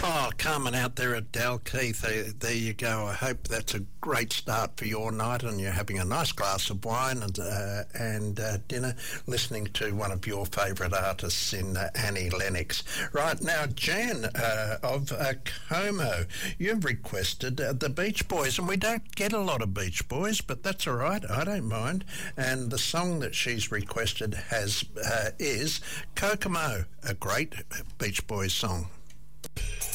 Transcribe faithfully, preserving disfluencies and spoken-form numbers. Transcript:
Oh, Carmen out there at Dalkeith, there, there you go. I hope that's a great start for your night and you're having a nice glass of wine and uh, and uh, dinner, listening to one of your favourite artists in uh, Annie Lennox. Right now, Jan uh, of uh, Como, you've requested uh, the Beach Boys, and we don't get a lot of Beach Boys, but that's all right. I don't mind. And the song that she's requested has uh, is Kokomo, a great Beach Boys song.